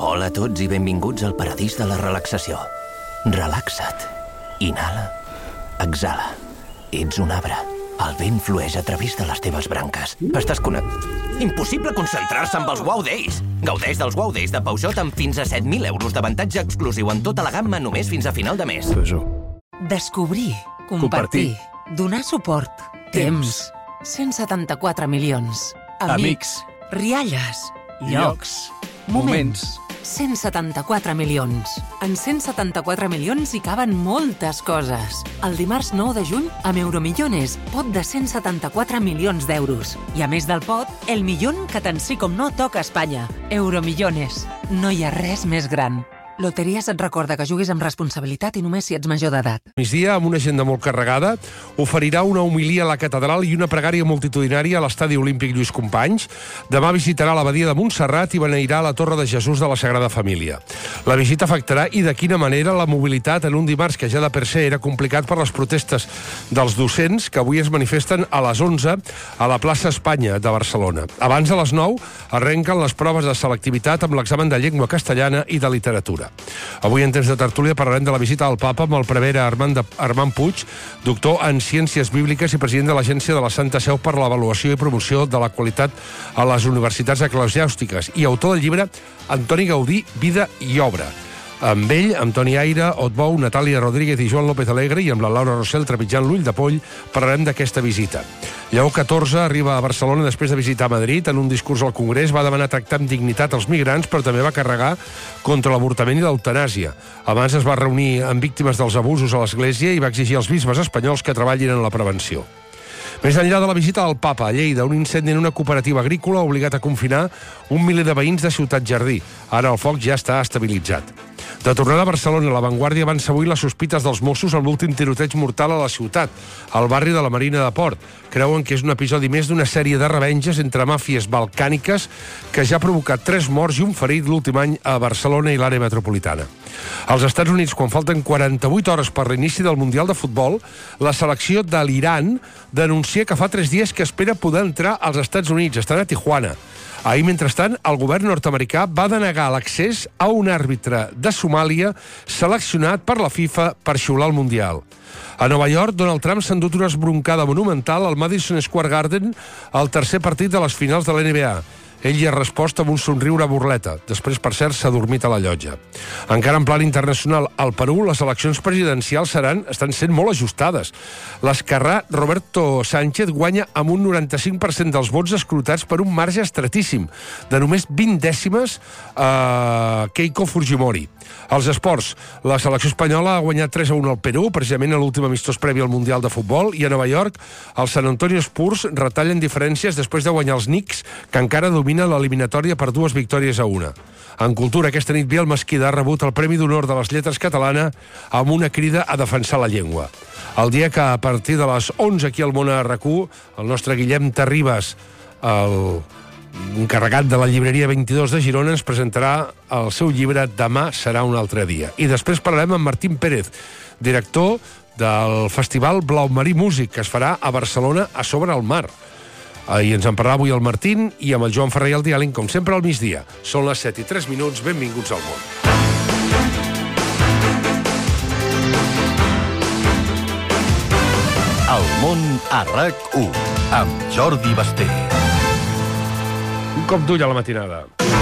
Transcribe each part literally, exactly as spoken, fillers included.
Hola a tots i benvinguts al paradís de la relaxació. Relaxa't. Inhala. Exhala. Ets un arbre. El vent flueix a través de les teves branques. Estàs connectat. Impossible concentrar-se amb els Wow Days. Gaudeix dels Wow Days de Peugeot amb fins a set mil euros d'avantatge exclusiu en tota la gamma només fins a final de mes. Descobrir, compartir, donar suport, temps, cent setanta-quatre milions, amics, rialles, llocs, moments, cent setanta-quatre milions. En cent setanta-quatre milions hi caben moltes coses. El dimarts nou de juny, amb Euromillones, pot de cent setanta-quatre milions d'euros. I a més del pot, el milion que tant sí com no toca a Espanya. Euromillones. No hi ha res més gran. Loteries et recorda que juguis amb responsabilitat i només si ets major d'edat. Migdia, amb una agenda molt carregada, oferirà una homilia a la catedral i una pregària multitudinària a l'Estadi Olímpic Lluís Companys. Demà visitarà l'abadia de Montserrat i beneirà la Torre de Jesús de la Sagrada Família. La visita afectarà i de quina manera la mobilitat en un dimarts que ja de per se era complicat per les protestes dels docents que avui es manifesten a les onze a la plaça Espanya de Barcelona. Abans de les nou arrenquen les proves de selectivitat amb l'examen de llengua castellana i de literatura. Avui, en temps de tertúlia, parlarem de la visita al Papa amb el prevere Armand, de, Armand Puig, doctor en Ciències Bíbliques i president de l'Agència de la Santa Seu per l'Avaluació i Promoció de la Qualitat a les Universitats Eclesiàstiques, i autor del llibre Antoni Gaudí, Vida i Obra. Amb ell, amb Toni Aire, Otbou, Natàlia Rodríguez i Joan López Alegre, i amb la Laura Rossell trepitjant l'ull de poll, parlarem d'aquesta visita. Lleó catorze arriba a Barcelona després de visitar Madrid. En un discurs al Congrés va demanar tractar amb dignitat els migrants, però també va carregar contra l'avortament i l'eutanàsia. Abans es va reunir amb víctimes dels abusos a l'Església i va exigir als bisbes espanyols que treballin en la prevenció. Més enllà de la visita al Papa a Lleida, un incendi en una cooperativa agrícola ha obligat a confinar un miler de veïns de Ciutat Jardí. Ara el foc ja està estabilitzat. De tornada a Barcelona, La Vanguardia avança avui les sospites dels Mossos amb l'últim tiroteig mortal a la ciutat, al barri de la Marina de Port. Creuen que és un episodi més d'una sèrie de revenges entre màfies balcàniques que ja ha provocat tres morts i un ferit l'últim any a Barcelona i l'àrea metropolitana. Als Estats Units, quan falten quaranta-vuit hores per l'inici del Mundial de Futbol, la selecció de l'Iran denuncia que fa tres dies que espera poder entrar als Estats Units. Estan a Tijuana. Ahir, mentrestant, el govern nord-americà va denegar l'accés a un àrbitre de Somàlia seleccionat per la FIFA per xiular el Mundial. A Nova York, Donald Trump s'ha endut una esbroncada monumental al Madison Square Garden al tercer partit de les finals de l'N B A. Ell hi ha respost amb un somriure burleta. Després, per cert, s'ha dormit a la llotja. Encara en plan internacional, al Perú, les eleccions presidencials seran, estan sent molt ajustades. L'esquerrà Roberto Sánchez guanya amb un noranta-cinc per cent dels vots escrutats per un marge estretíssim, de només vint dècimes a Keiko Fujimori. Als esports, la selecció espanyola ha guanyat tres a un al Perú, precisament a l'últim amistós previ al Mundial de Futbol, i a Nova York, els San Antonio Spurs retallen diferències després de guanyar els Knicks, que encara domina l'eliminatòria per dues victòries a una. En cultura, aquesta nit Biel Mesquida ha rebut el Premi d'Honor de les Lletres Catalana amb una crida a defensar la llengua. El dia que, a partir de les onze aquí al Món a R Q, el nostre Guillem Terribas, el encarregat de la llibreria vint-i-dos de Girona, ens presentarà el seu llibre Demà serà un altre dia. I després parlarem amb Martín Pérez, director del Festival Blau Marí Músic, que es farà a Barcelona a sobre el mar. I ens en parlarà avui el Martín i amb el Joan Ferrer i el Diàling, com sempre, al migdia. Són les set i tres minuts, benvinguts al món. El món a R A C u, amb Jordi Basté. Un cop d'ull a la matinada.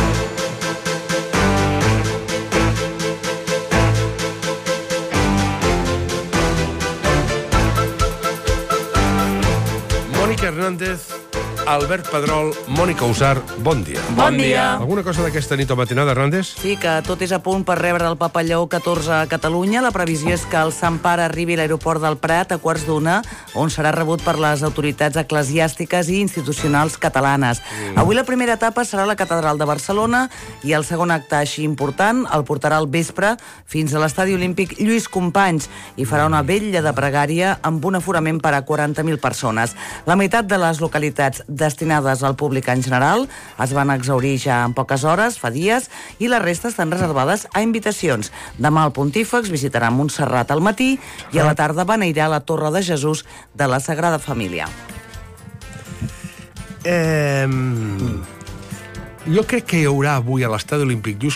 Mònica Hernández, Albert Pedrol, Mònica Usar, bon dia. Bon dia. Alguna cosa d'aquesta nit o matinada, Hernández? Sí, que tot és a punt per rebre el Papa Lleó catorze a Catalunya. La previsió és que el Sant Pare arribi a l'aeroport del Prat a quarts d'una, on serà rebut per les autoritats eclesiàstiques i institucionals catalanes. Mm. Avui la primera etapa serà la Catedral de Barcelona i el segon acte així important el portarà al vespre fins a l'Estadi Olímpic Lluís Companys i farà una vetlla de pregària amb un aforament per a quaranta mil persones. La meitat de les localitats destinades al públic en general es van exhaurir ja en poques hores, fa dies, i la resta estan reservades a invitacions. Demà el Pontífex visitarà Montserrat al matí i a la tarda beneirà la Torre de Jesús de la Sagrada Família. Eh, jo crec que hi haurà avui a l'Estadi Olímpic Lluís